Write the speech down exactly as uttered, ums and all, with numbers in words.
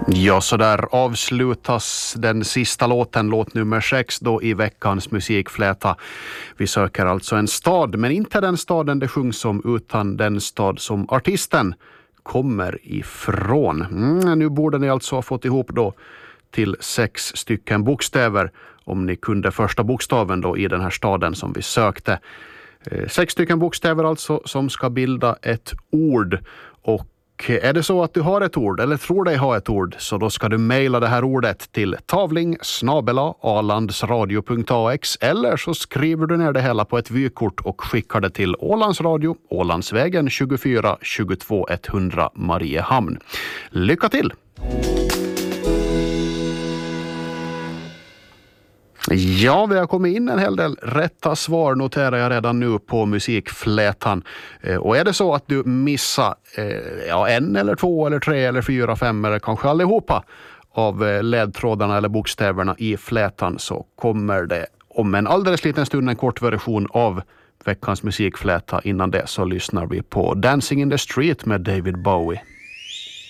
Ja, så där avslutas den sista låten, låt nummer sex då i veckans musikfläta. Vi söker alltså en stad, men inte den staden det sjungs om utan den stad som artisten kommer ifrån. Mm, nu borde ni alltså ha fått ihop då till sex stycken bokstäver om ni kunde första bokstaven då i den här staden som vi sökte. Eh, sex stycken bokstäver alltså som ska bilda ett ord. Och är det så att du har ett ord eller tror dig ha ett ord, så då ska du mejla det här ordet till tavling snabel-a alandsradio punkt a x, eller så skriver du ner det hela på ett vykort och skickar det till Ålandsradio, Ålandsvägen tjugofyra tjugotvå etthundra Mariehamn. Lycka till! Ja, vi har kommit in en hel del rätta svar, noterar jag redan nu på musikflätan. Eh, och är det så att du missar eh, ja, en eller två eller tre eller fyra, fem eller kanske allihopa av eh, ledtrådarna eller bokstäverna i flätan, så kommer det om en alldeles liten stund en kort version av veckans musikfläta. Innan det så lyssnar vi på Dancing in the Street med David Bowie.